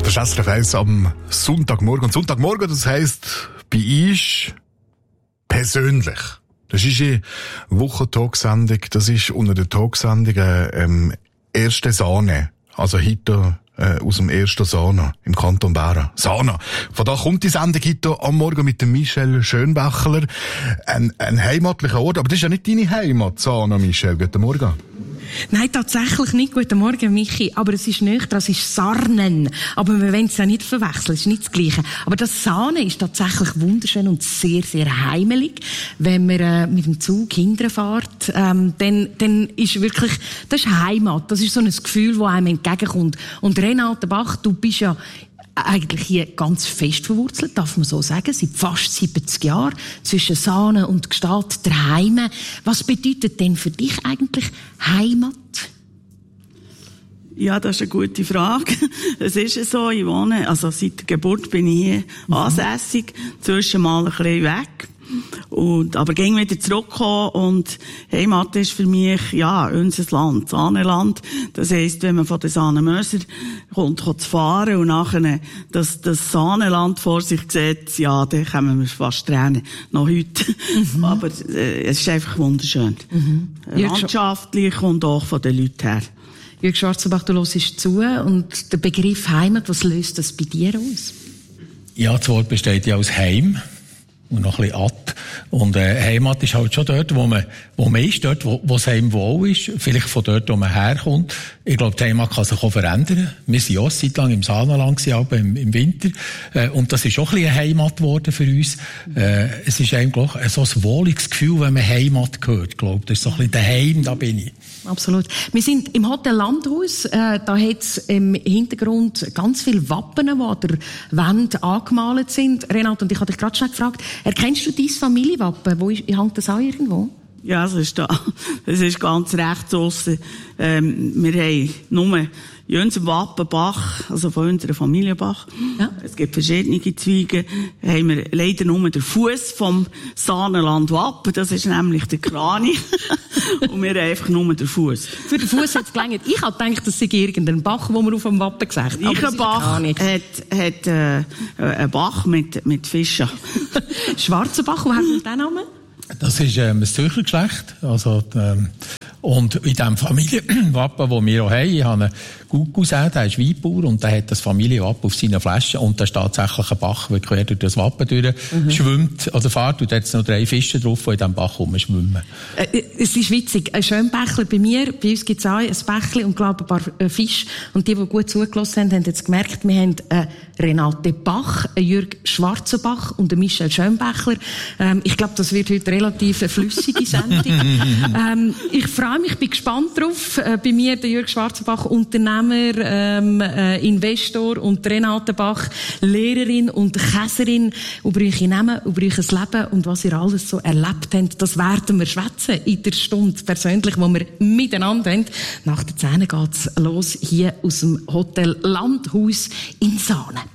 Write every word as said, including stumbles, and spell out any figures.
Das ist S R F eins am Sonntagmorgen. Und Sonntagmorgen, das heisst bei uns persönlich. Das ist eine Wochen-Talksendung. Das ist unter den Talksendungen ähm, erste Sahne. Also heute äh, aus dem ersten Sana im Kanton Bern. Sana. Von da kommt die Sendung heute am Morgen mit dem Michel Schönbächler. Ein, ein heimatlicher Ort. Aber das ist ja nicht deine Heimat, Sana, Michel. Guten Morgen. Nein, tatsächlich nicht. Guten Morgen, Michi. Aber es ist nicht, das ist Sarnen. Aber wir wollen es ja nicht verwechseln, es ist nicht das Gleiche. Aber das Sahne ist tatsächlich wunderschön und sehr, sehr heimelig. Wenn man äh, mit dem Zug hinterfährt, ähm, dann, dann ist wirklich, das ist Heimat. Das ist so ein Gefühl, das einem entgegenkommt. Und Renate Bach, du bist ja eigentlich hier ganz fest verwurzelt, darf man so sagen, seit fast siebzig Jahren, zwischen Sahne und Gstaad daheim. Was bedeutet denn für dich eigentlich Heimat? Ja, das ist eine gute Frage. Es ist so, ich wohne, also seit der Geburt bin ich hier mhm. ansässig, zwischenmal ein bisschen weg. Und, aber ging wieder zurückgekommen und Heimat ist für mich, ja, unser Land, Sahnenland. Das heisst, wenn man von den Sahnenmöser kommt, kommt zu fahren und nachher das, das Sahnenland vor sich sieht, ja, dann kommen wir fast Tränen. Noch heute. Mhm. Aber, äh, es ist einfach wunderschön. Mhm. Landschaftlich und auch von den Leuten her. Jürg Schwarzenbach, du hörst zu und der Begriff Heimat, was löst das bei dir aus? Ja, das Wort besteht ja aus Heim. Und noch ein bisschen ab. Und, äh, Heimat ist halt schon dort, wo man, wo man ist, dort, wo, wo es einem wohl ist. Vielleicht von dort, wo man herkommt. Ich glaube, die Heimat kann sich auch verändern. Wir sind auch seit lang im Saarland gewesen, aber im, im Winter. Äh, und das ist auch ein bisschen eine Heimat geworden für uns. Äh, es ist eigentlich so ein wohliges Gefühl, wenn man Heimat hört, glaube ich. Das ist so ein bisschen daheim, da bin ich. Absolut. Wir sind im Hotel Landhaus. Äh, da hat es im Hintergrund ganz viele Wappen, die an der Wand angemalt sind. Renate, und ich habe dich gerade schon gefragt, erkennst du dein Familienwappen? Wo ist, hängt das auch irgendwo? Ja, es ist da. Es ist ganz rechts aussen. Ähm, wir haben nur Jönsen Wappen Bach, also von unserer Familie Bach. Ja. Es gibt verschiedene Zweige. Haben wir leider nur den Fuss vom Sahnenland Wappen. Das ist nämlich der Krani. Und wir haben einfach nur den Fuss. Für den Fuss hat es gelangt. Ich habe gedacht, das sei irgendein Bach, den man auf dem Wappen gesagt hat. Ich Bach hat, hat, äh, einen Bach mit, mit Fischen. Schwarzer Bach, wo hat man den Namen? Das ist ähm, ein Zürchergeschlecht. Also, ähm, und in diesem Familienwappen, das wir auch haben, ich habe einen Cousin, der ist Weinbauer und der hat das Familienwappen auf seiner Flasche und da ist tatsächlich ein Bach, der quer durch das Wappen durch mhm. schwimmt oder fährt und da hat es noch drei Fische drauf, die in diesem Bach rumschwimmen. Äh, es ist witzig, ein Schönbächler bei mir, bei uns gibt es auch ein Bächli und glaube ein paar äh, Fische und die, die gut zugelassen haben, haben jetzt gemerkt, wir haben äh, Renate Bach, äh, Jürg Schwarzenbach und Michel Schönbächler. Ähm, ich glaube, das wird heute relativ eine flüssige Sendung. ähm, ich freue mich, bin gespannt drauf. Äh, bei mir der Jürg Schwarzenbach, Unternehmer, ähm, äh, Investor und Renate Bach, Lehrerin und Käserin, über eure Namen, über euer Leben und was ihr alles so erlebt habt. Das werden wir schwätzen in der Stunde persönlich, wo wir miteinander haben. Nach der Zähne geht's los hier aus dem Hotel Landhaus in Sahne.